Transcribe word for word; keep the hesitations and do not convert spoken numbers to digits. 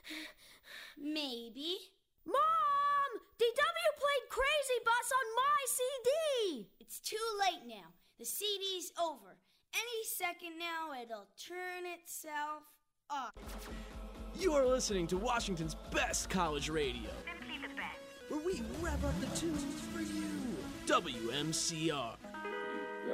Maybe. Mom! D W played Crazy Bus on my C D! It's too late now. The C D's over. Any second now, it'll turn itself off. You are listening to Washington's best college radio. Simply the best. Where we rev up the tunes for you. W M C R.